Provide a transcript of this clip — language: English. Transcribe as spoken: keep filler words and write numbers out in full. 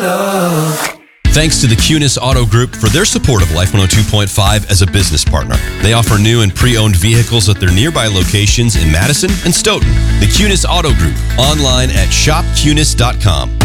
Thanks to the Cunis Auto Group for their support of Life one oh two point five as a business partner. They offer new and pre-owned vehicles at their nearby locations in Madison and Stoughton. The Cunis Auto Group, online at shop cunis dot com.